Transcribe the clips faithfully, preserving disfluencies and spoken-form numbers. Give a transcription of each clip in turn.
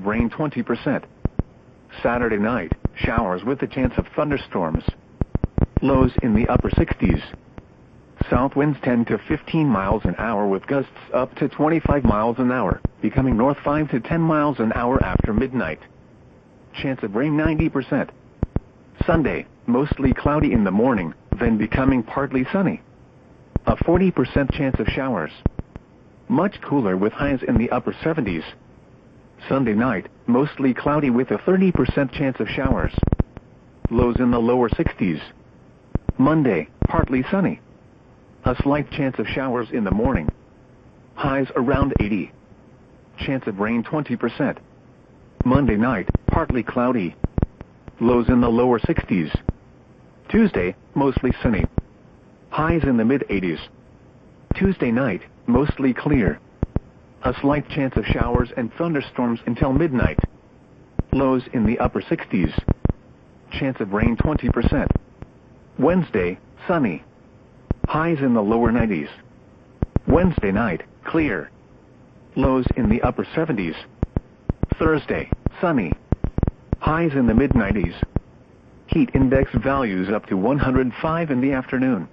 of rain twenty percent. Saturday night, showers with a chance of thunderstorms. Lows in the upper sixties. South winds ten to fifteen miles an hour with gusts up to twenty-five miles an hour, becoming north five to ten miles an hour after midnight. Chance of rain ninety percent. Sunday, mostly cloudy in the morning, then becoming partly sunny. A forty percent chance of showers. Much cooler with highs in the upper seventies. Sunday night, mostly cloudy with a thirty percent chance of showers. Lows in the lower sixties. Monday, partly sunny. A slight chance of showers in the morning. Highs around eighty. Chance of rain twenty percent. Monday night, partly cloudy. Lows in the lower sixties. Tuesday, mostly sunny. Highs in the mid-eighties. Tuesday night, mostly clear. A slight chance of showers and thunderstorms until midnight. Lows in the upper sixties. Chance of rain twenty percent. Wednesday, sunny. Highs in the lower nineties. Wednesday night, clear. Lows in the upper seventies. Thursday, sunny. Highs in the mid-nineties. Heat index values up to one hundred five in the afternoon.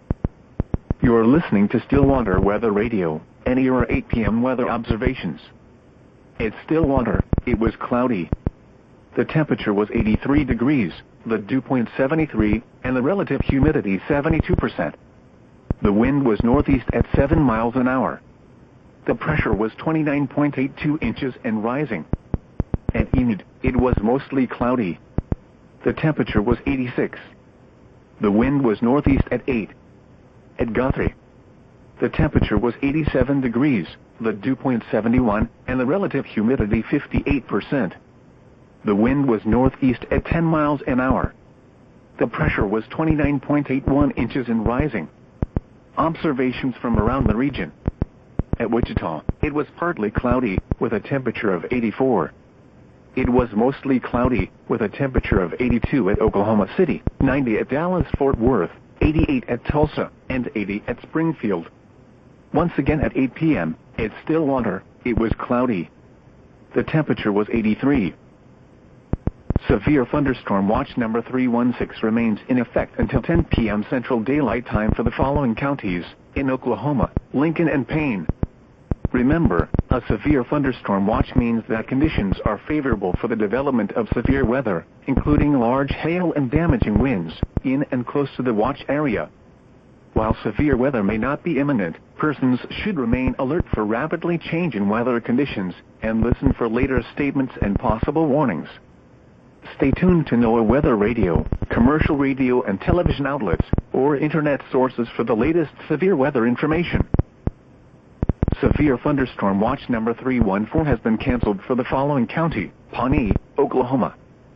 You're listening to Stillwater Weather Radio, and here are eight p m weather observations. At Stillwater, it was cloudy. The temperature was eighty-three degrees, the dew point seventy-three, and the relative humidity seventy-two percent. The wind was northeast at seven miles an hour. The pressure was twenty-nine point eight two inches and rising. At Enid, it was mostly cloudy. The temperature was eighty-six. The wind was northeast at eight. At Guthrie, the temperature was eighty-seven degrees, the dew point seventy-one, and the relative humidity fifty-eight percent. The wind was northeast at ten miles an hour. The pressure was twenty-nine point eight one inches and rising. Observations from around the region. At Wichita, it was partly cloudy, with a temperature of eighty-four. It was mostly cloudy, with a temperature of eighty-two at Oklahoma City, ninety at Dallas-Fort Worth, eighty-eight at Tulsa, and eighty at Springfield. Once again at eight p m, at Stillwater, it was cloudy. The temperature was eighty-three. Severe thunderstorm watch number three one six remains in effect until ten p m Central Daylight Time for the following counties, in Oklahoma, Lincoln and Payne. Remember, a severe thunderstorm watch means that conditions are favorable for the development of severe weather, including large hail and damaging winds, in and close to the watch area. While severe weather may not be imminent, persons should remain alert for rapidly changing weather conditions, and listen for later statements and possible warnings. Stay tuned to NOAA Weather Radio, commercial radio and television outlets, or internet sources for the latest severe weather information. Severe thunderstorm watch number three one four has been canceled for the following county, Pawnee, Oklahoma.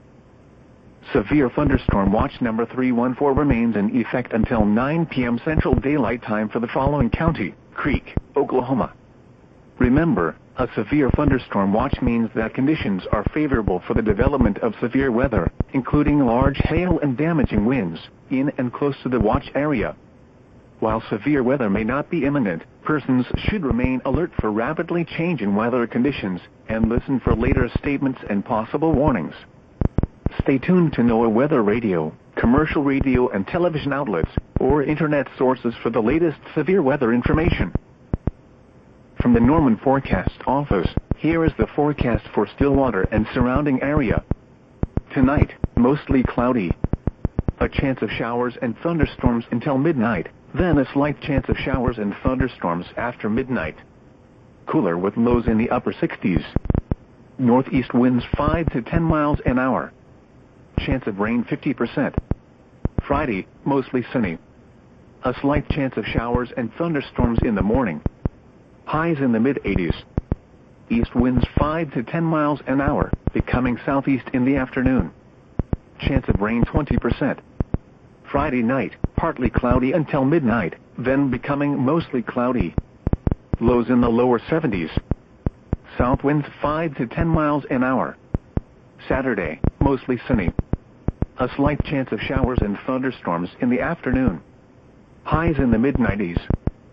Severe thunderstorm watch number three one four remains in effect until nine p m Central Daylight Time for the following county, Creek, Oklahoma. Remember, a severe thunderstorm watch means that conditions are favorable for the development of severe weather, including large hail and damaging winds, in and close to the watch area. While severe weather may not be imminent, persons should remain alert for rapidly changing weather conditions, and listen for later statements and possible warnings. Stay tuned to NOAA Weather Radio, commercial radio and television outlets, or internet sources for the latest severe weather information. From the Norman Forecast Office, here is the forecast for Stillwater and surrounding area. Tonight, mostly cloudy. A chance of showers and thunderstorms until midnight, then a slight chance of showers and thunderstorms after midnight. Cooler with lows in the upper sixties. Northeast winds five to ten miles an hour. Chance of rain fifty percent. Friday, mostly sunny. A slight chance of showers and thunderstorms in the morning. Highs in the mid-eighties. East winds five to ten miles an hour, becoming southeast in the afternoon. Chance of rain twenty percent. Friday night, partly cloudy until midnight, then becoming mostly cloudy. Lows in the lower seventies. South winds five to ten miles an hour. Saturday, mostly sunny. A slight chance of showers and thunderstorms in the afternoon. Highs in the mid-nineties.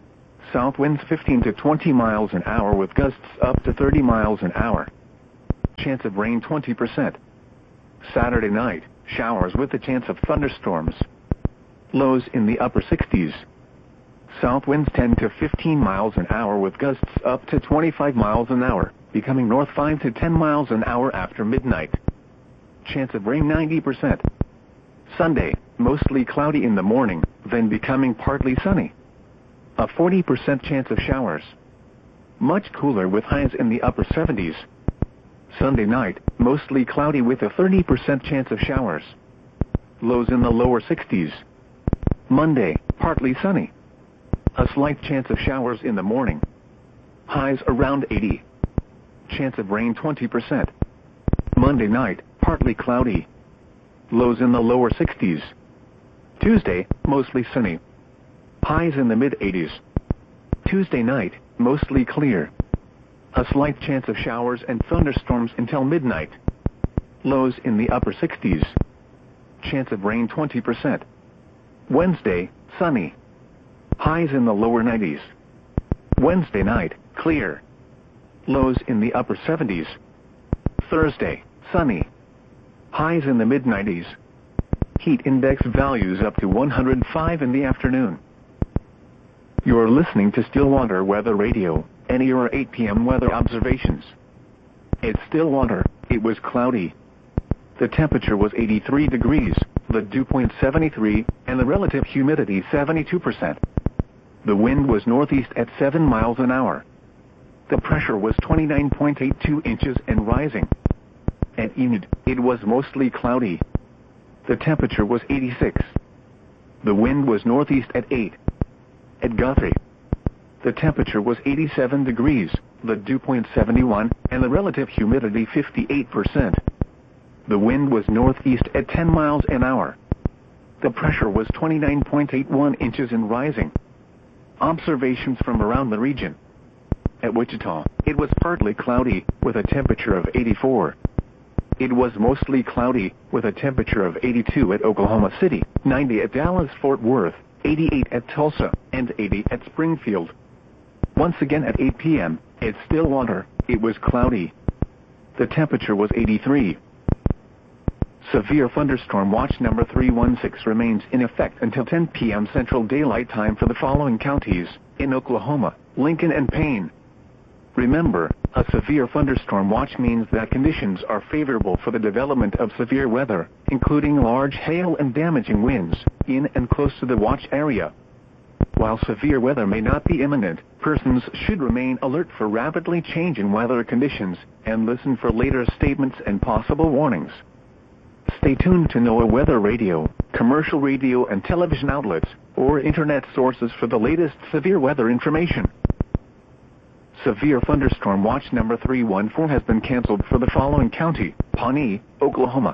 South winds fifteen to twenty miles an hour with gusts up to thirty miles an hour. Chance of rain twenty percent. Saturday night, showers with a chance of thunderstorms. Lows in the upper sixties. South winds ten to fifteen miles an hour with gusts up to twenty-five miles an hour, becoming north five to ten miles an hour after midnight. Chance of rain ninety percent. Sunday, mostly cloudy in the morning, then becoming partly sunny. A forty percent chance of showers. Much cooler with highs in the upper seventies. Sunday night, mostly cloudy with a thirty percent chance of showers. Lows in the lower sixties. Monday, partly sunny. A slight chance of showers in the morning. Highs around eighty. Chance of rain twenty percent. Monday night, partly cloudy. Lows in the lower sixties. Tuesday, mostly sunny. Highs in the mid-eighties. Tuesday night, mostly clear. A slight chance of showers and thunderstorms until midnight. Lows in the upper sixties. Chance of rain twenty percent. Wednesday, sunny. Highs in the lower nineties. Wednesday night, clear. Lows in the upper seventies. Thursday, sunny. Highs in the mid-nineties. Heat index values up to one hundred five in the afternoon. You're listening to Stillwater Weather Radio, N E R eight p m weather observations. At Stillwater, it was cloudy. The temperature was eighty-three degrees, the dew point seventy-three, and the relative humidity seventy-two percent. The wind was northeast at seven miles an hour. The pressure was twenty-nine point eight two inches and rising. At Enid, it was mostly cloudy. The temperature was eighty-six. The wind was northeast at eight. At Guthrie, the temperature was eighty-seven degrees, the dew point seventy-one, and the relative humidity fifty-eight percent. The wind was northeast at ten miles an hour. The pressure was twenty-nine point eight one inches and rising. Observations from around the region. At Wichita, it was partly cloudy, with a temperature of eighty-four. It was mostly cloudy, with a temperature of eighty-two at Oklahoma City, ninety at Dallas-Fort Worth, eighty-eight at Tulsa, and eighty at Springfield. Once again at eight p m, at Stillwater, it was cloudy. The temperature was eighty-three. Severe thunderstorm watch number three one six remains in effect until ten p m Central Daylight Time for the following counties, in Oklahoma, Lincoln and Payne. Remember, a severe thunderstorm watch means that conditions are favorable for the development of severe weather, including large hail and damaging winds, in and close to the watch area. While severe weather may not be imminent, persons should remain alert for rapidly changing weather conditions, and listen for later statements and possible warnings. Stay tuned to NOAA Weather Radio, commercial radio and television outlets, or internet sources for the latest severe weather information. Severe thunderstorm watch number three one four has been canceled for the following county, Pawnee, Oklahoma.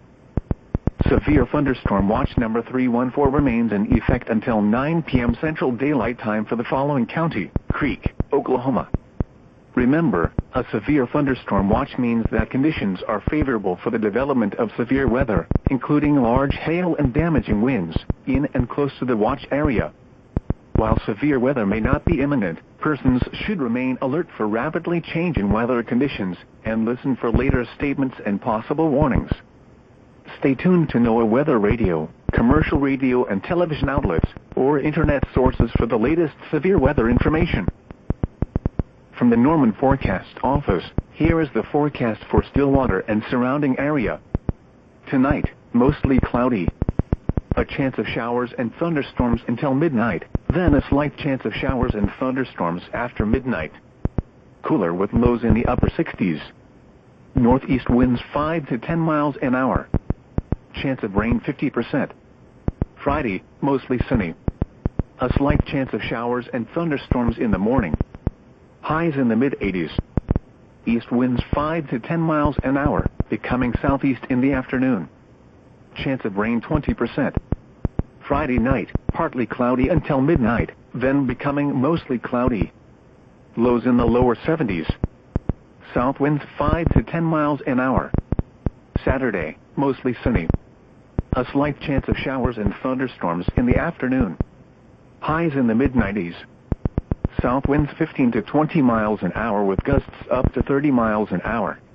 Severe thunderstorm watch number three one four remains in effect until nine p m Central Daylight Time for the following county, Creek, Oklahoma. Remember, a severe thunderstorm watch means that conditions are favorable for the development of severe weather, including large hail and damaging winds, in and close to the watch area. While severe weather may not be imminent, persons should remain alert for rapidly changing weather conditions, and listen for later statements and possible warnings. Stay tuned to NOAA Weather Radio, commercial radio and television outlets, or internet sources for the latest severe weather information. From the Norman Forecast Office, here is the forecast for Stillwater and surrounding area. Tonight, mostly cloudy. A chance of showers and thunderstorms until midnight, then a slight chance of showers and thunderstorms after midnight. Cooler with lows in the upper sixties. Northeast winds five to ten miles an hour. Chance of rain fifty percent. Friday, mostly sunny. A slight chance of showers and thunderstorms in the morning. Highs in the mid-eighties. East winds five to ten miles an hour, becoming southeast in the afternoon. Chance of rain twenty percent. Friday night, partly cloudy until midnight, then becoming mostly cloudy. Lows in the lower seventies. South winds five to ten miles an hour. Saturday, mostly sunny. A slight chance of showers and thunderstorms in the afternoon. Highs in the mid-nineties. South winds fifteen to twenty miles an hour with gusts up to thirty miles an hour.